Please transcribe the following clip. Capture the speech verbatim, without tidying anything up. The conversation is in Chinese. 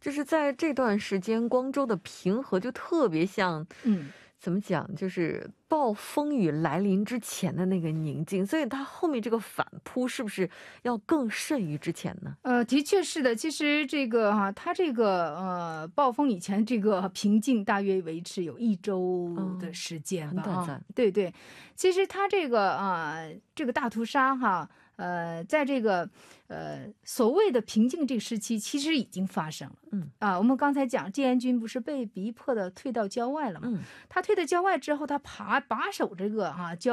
就是在这段时间，光州的平和就特别像， 嗯。 怎么讲，就是暴风雨来临之前的那个宁静，所以它后面这个反扑是不是要更甚于之前呢？ 呃，的确是的。其实这个哈，它这个，呃，暴风以前这个平静大约维持有一周的哦， 时间吧啊。 很短暂。 对对，其实它这个，啊，这个大屠杀哈，呃，在这个，呃，所谓的平静这个时期其实已经发生了。 嗯。 啊，我们刚才讲志愿军不是被逼迫地退到郊外了吗？ 嗯。 他退到郊外之后，他爬把守这个哈，郊